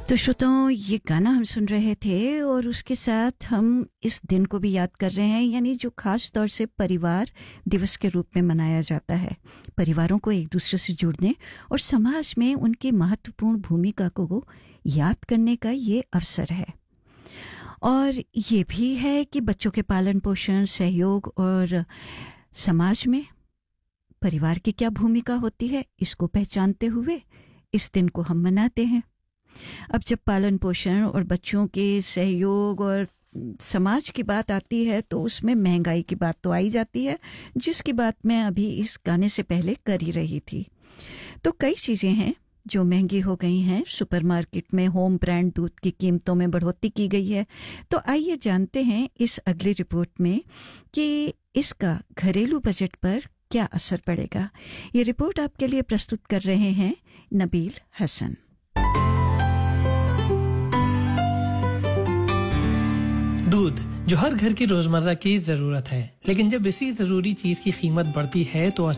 तो श्रोताओं, ये गाना हम सुन रहे थे और उसके साथ हम इस दिन को भी याद कर रहे हैं, यानी जो खास तौर से परिवार दिवस के रूप में मनाया जाता है। परिवारों को एक दूसरे से जुड़ने और समाज में उनकी महत्वपूर्ण भूमिका को याद करने का ये अवसर है। और ये भी है कि बच्चों के पालन पोषण, सहयोग और समाज में परिवार की क्या भूमिका होती है, इसको पहचानते हुए इस दिन को हम मनाते हैं। अब जब पालन पोषण और बच्चों के सहयोग और समाज की बात आती है तो उसमें महंगाई की बात तो आई जाती है, जिसकी बात मैं अभी इस गाने से पहले कर ही रही थी। तो कई चीज़ें हैं जो महंगी हो गई हैं। सुपरमार्केट में होम ब्रांड दूध की कीमतों में बढ़ोतरी की गई है। तो आइए जानते हैं इस अगली रिपोर्ट में कि इसका घरेलू बजट पर क्या असर पड़ेगा। ये रिपोर्ट आपके लिए प्रस्तुत कर रहे हैं नबील हसन। दूध जो हर घर की रोजमर्रा की जरूरत है, लेकिन जब इसी जरूरी चीज की कीमत बढ़ती है तो